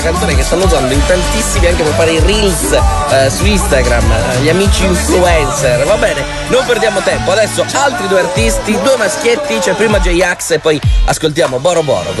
canzone che stanno usando in tantissimi anche per fare i reels su Instagram, gli amici influencer. Va bene, non perdiamo tempo. Adesso altri due artisti, due maschietti, c'è prima J-Ax e poi ascoltiamo Boro Boro.